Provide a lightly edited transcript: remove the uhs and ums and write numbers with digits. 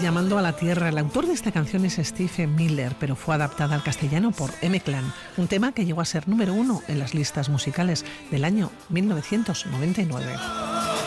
Llamando a la Tierra. El autor de esta canción es Stephen Miller, pero fue adaptada al castellano por M-Clan, un tema que llegó a ser número 1 en las listas musicales del año 1999.